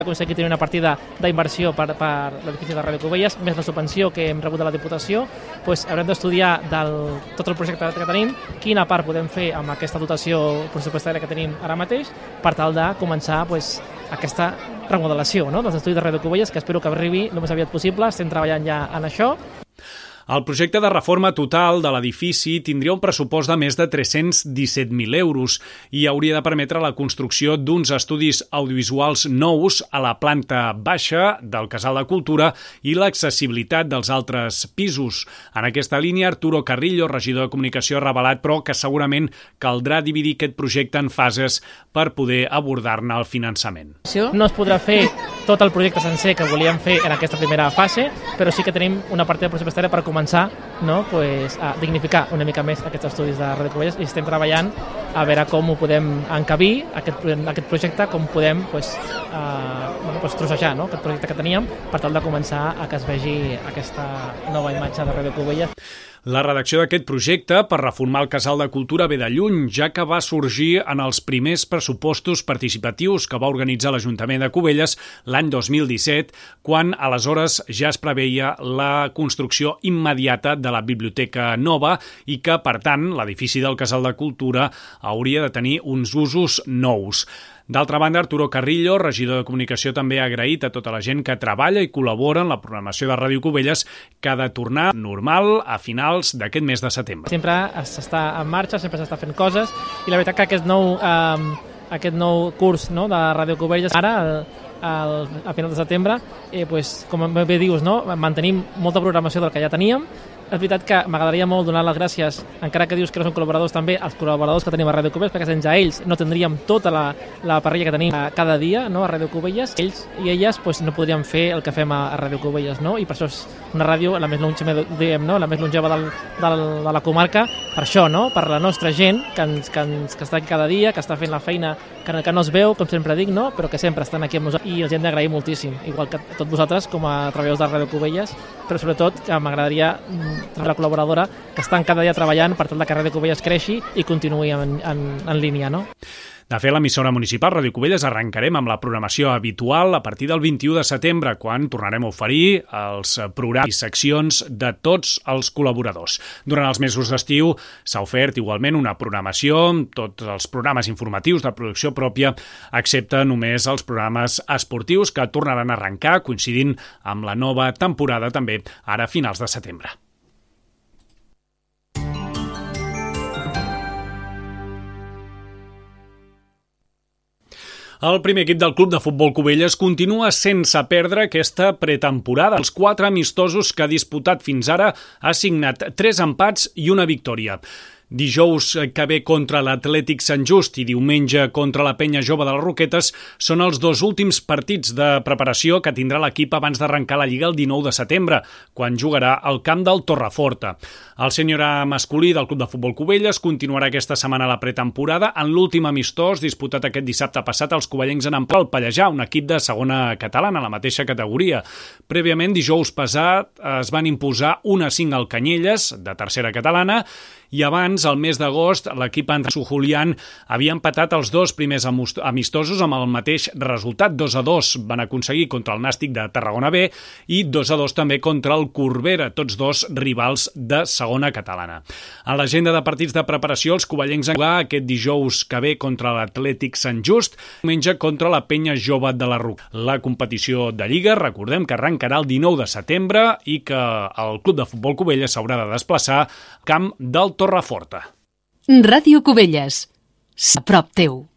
aconseguit tenir una partida d'inversió per l'edifici de Ràdio Cubelles, més la subvenció que hem rebut de la Diputació, doncs haurem d'estudiar tot el projecte que tenim, quina part podem fer amb aquesta dotació pressupostària que tenim ara mateix, per tal de començar aquesta remodelació dels estudis de Ràdio Cubelles, que espero que arribi el més aviat possible. Estem treballant ja en això. El projecte de reforma total de l'edifici tindria un pressupost de més de 317.000 euros i hauria de permetre la construcció d'uns estudis audiovisuals nous a la planta baixa del Casal de Cultura i l'accessibilitat dels altres pisos. En aquesta línia, Arturo Carrillo, regidor de Comunicació, ha revelat, però, que segurament caldrà dividir aquest projecte en fases per poder abordar-ne el finançament. No es podrà fer tot el projecte sencer que volíem fer en aquesta primera fase, però sí que tenim una partida pressupostària per començar a dignificar una mica més aquests estudis de Ràdio Cubelles i estem treballant a veure com ho podem encabir, aquest projecte, com podem trossejar aquest projecte que teníem per tal de començar a que es vegi aquesta nova imatge de Ràdio Cubelles. La redacció d'aquest projecte per reformar el Casal de Cultura ve de lluny, ja que va sorgir en els primers pressupostos participatius que va organitzar l'Ajuntament de Cubelles l'any 2017, quan aleshores ja es preveia la construcció immediata de la biblioteca nova i que, per tant, l'edifici del Casal de Cultura hauria de tenir uns usos nous. D'altra banda, Arturo Carrillo, regidor de Comunicació, també ha agraït a tota la gent que treballa i col·labora en la programació de Ràdio Cubelles, que ha de tornar normal a finals d'aquest mes de setembre. Sempre s'està en marxa, sempre s'està fent coses, i la veritat que aquest nou curs de Ràdio Cubelles, ara, a final de setembre, com bé dius, mantenim molta programació del que ja teníem. És veritat que m'agradaria molt donar les gràcies, encara que dius que no són col·laboradors, també als col·laboradors que tenim a Ràdio Cubelles, perquè sense ells no tindríem tota la parrilla que tenim cada dia a Ràdio Cubelles. Ells i elles no podrien fer el que fem a Ràdio Cubelles, i per això és una ràdio la més longeva de la comarca, per això, per la nostra gent que està aquí cada dia, que està fent la feina que no es veu, com sempre dic, però que sempre estan aquí amb nosaltres, i els hem d'agrair moltíssim, igual que a tots vosaltres com a treballadors de Ràdio Cubelles, però sobretot que m'agradaria la col·laboradora que estan cada dia treballant per tal que Ràdio Cubelles creixi i continuï en línia, De fet, l'emissora municipal Ràdio Cubelles arrencarem amb la programació habitual a partir del 21 de setembre, quan tornarem a oferir els programes i seccions de tots els col·laboradors. Durant els mesos d'estiu s'ha ofert igualment una programació amb tots els programes informatius de producció pròpia, excepte només els programes esportius que tornaran a arrencar, coincidint amb la nova temporada també ara a finals de setembre. El primer equip del Club de Futbol Cubelles continua sense perdre aquesta pretemporada. Els 4 amistosos que ha disputat fins ara ha signat 3 empats i una victòria. Dijous que ve contra l'Atlètic Sant Just i diumenge contra la Penya Jove de les Roquetes són els 2 últims partits de preparació que tindrà l'equip abans d'arrencar la Lliga el 19 de setembre, quan jugarà al camp del Torreforta. El sènior A masculí del Club de Futbol Cubelles continuarà aquesta setmana la pretemporada. En l'últim amistós disputat aquest dissabte passat, els covellencs han emprat el Pallejà, un equip de segona catalana, la mateixa categoria. Prèviament, dijous passat, es van imposar 1-5 al Canyelles, de tercera catalana, i abans, al mes d'agost, l'equip Andrés Julián havia empatat els 2 primers amistosos amb el mateix resultat. 2-2 van aconseguir contra el Nàstic de Tarragona B i 2-2 també contra el Corbera, tots 2 rivals de segona catalana. En l'agenda de partits de preparació, els covellencs han jugat aquest dijous que ve contra l'Atlètic Sant Just, diumenge contra la Penya Jove de la Roquetes. La competició de Lliga, recordem que arrencarà el 19 de setembre i que el Club de Futbol Cubelles s'haurà de desplaçar al camp del Torreforta. Ràdio Cubelles, a prop teu.